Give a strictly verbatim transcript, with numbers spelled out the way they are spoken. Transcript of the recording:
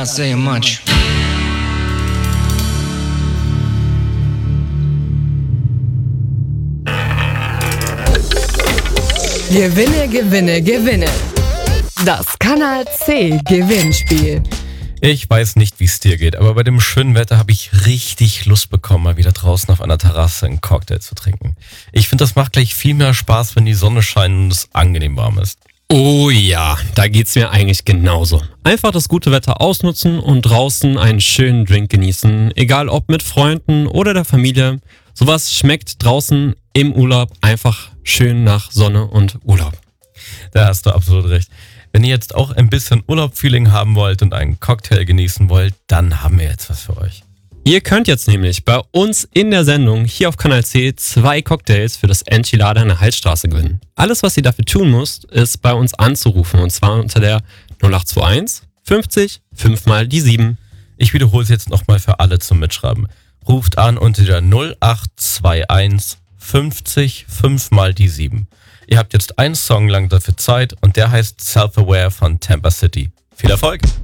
not saying much. Gewinne, gewinne, gewinne. Das Kanal C Gewinnspiel. Ich weiß nicht, wie es dir geht, aber bei dem schönen Wetter habe ich richtig Lust bekommen, mal wieder draußen auf einer Terrasse einen Cocktail zu trinken. Ich finde, das macht gleich viel mehr Spaß, wenn die Sonne scheint und es angenehm warm ist. Oh ja, da geht's mir eigentlich genauso. Einfach das gute Wetter ausnutzen und draußen einen schönen Drink genießen, egal ob mit Freunden oder der Familie. Sowas schmeckt draußen im Urlaub einfach schön nach Sonne und Urlaub. Da hast du absolut recht. Wenn ihr jetzt auch ein bisschen Urlaub-Feeling haben wollt und einen Cocktail genießen wollt, dann haben wir jetzt was für euch. Ihr könnt jetzt nämlich bei uns in der Sendung hier auf Kanal C zwei Cocktails für das Enchilada in der Heilstraße gewinnen. Alles, was ihr dafür tun müsst, ist bei uns anzurufen und zwar unter der null acht zwei eins fünfzig fünf mal die sieben. Ich wiederhole es jetzt nochmal für alle zum Mitschreiben. Ruft an unter der null acht zwei eins fünfzig fünf mal die sieben. Ihr habt jetzt einen Song lang dafür Zeit und der heißt Self-Aware von Tampa City. Viel Erfolg!